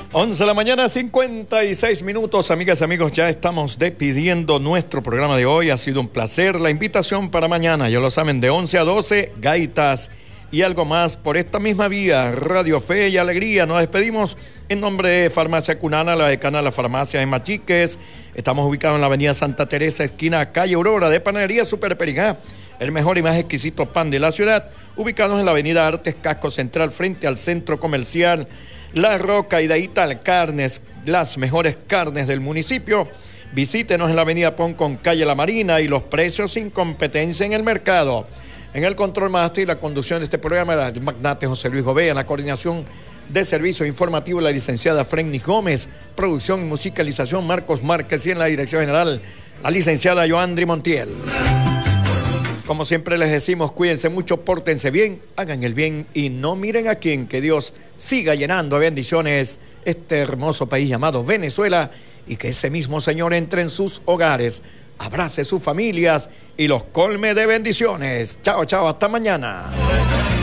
11 de la mañana, 56 minutos. Amigas y amigos, ya estamos despidiendo nuestro programa de hoy. Ha sido un placer. La invitación para mañana, ya lo saben, de 11 a 12, gaitas y algo más por esta misma vía, Radio Fe y Alegría. Nos despedimos en nombre de Farmacia Cunana, la decana de la farmacia de Machiques. Estamos ubicados en la avenida Santa Teresa, esquina calle Aurora, de Panadería Super Perigá, el mejor y más exquisito pan de la ciudad. Ubicados en la avenida Artes, Casco Central, frente al centro comercial La Roca, y de ahí tal Carnes, las mejores carnes del municipio. Visítenos en la avenida Poncón, calle La Marina, y los precios sin competencia en el mercado. En el control master y la conducción de este programa, el magnate José Luis Gobea. En la coordinación de servicios informativos, la licenciada Frenny Gómez. Producción y musicalización, Marcos Márquez. Y en la dirección general, la licenciada Joandri Montiel. Como siempre les decimos, cuídense mucho, pórtense bien, hagan el bien y no miren a quién. Que Dios siga llenando de bendiciones este hermoso país llamado Venezuela, y que ese mismo Señor entre en sus hogares, abrace sus familias y los colme de bendiciones. Chao, chao, hasta mañana.